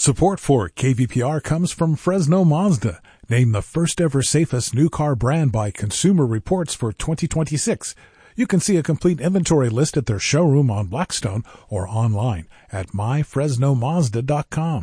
Support for KVPR comes from Fresno Mazda, named the first ever safest new car brand by Consumer Reports for 2026. You can see a complete inventory list at their showroom on Blackstone or online at myfresnomazda.com.